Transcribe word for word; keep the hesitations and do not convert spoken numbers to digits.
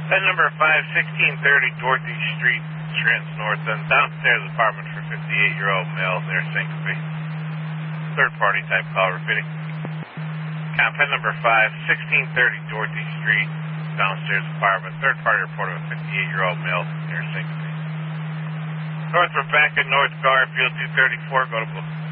Pen number five, sixteen thirty Dorothy Street, Scranton North, and downstairs apartment for fifty-eight-year-old male near Syncope. Third-party type call repeating. Count pen number five, sixteen thirty Dorothy Street, downstairs apartment. Third-party report of a fifty-eight-year-old male near Syncope. North Rebecca, North Garfield, two thirty-four, go to book.